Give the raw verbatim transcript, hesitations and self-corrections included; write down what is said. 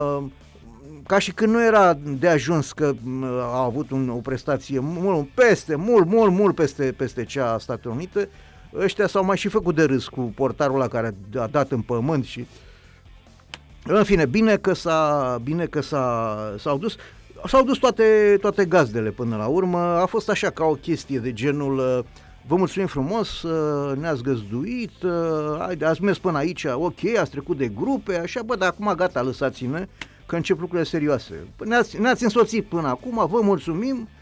ca și când nu era de ajuns că a avut un, o prestație mult peste, mult, mult, mult peste, peste cea a Statelor Unite, ăștia s-au mai și făcut de râs cu portarul ăla care a dat în pământ și... În fine, bine că, s-a, bine că s-a, s-au dus, s-au dus toate, toate gazdele până la urmă, a fost așa ca o chestie de genul... Vă mulțumim frumos, ne-ați găzduit, ați mers până aici, ok, ați trecut de grupe, așa, bă, dar acum gata, lăsați-ne, că încep lucrurile serioase. Ne-ați, ne-ați însoțit până acum, vă mulțumim,